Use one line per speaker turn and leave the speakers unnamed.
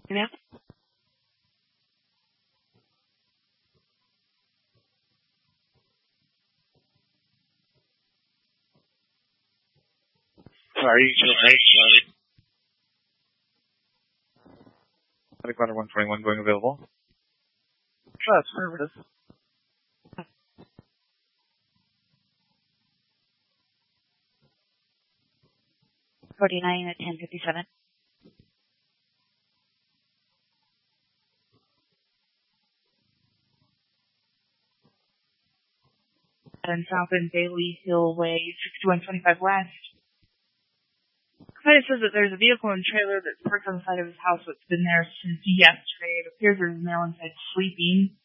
Yeah.
Sorry, Attic Ladder 121 going available. Service.
49 at 1057. And South and Bailey Hill Way, 6125 West. It says that there's a vehicle and trailer that's parked on the side of his house that's been there since yesterday. It appears there's a male inside sleeping.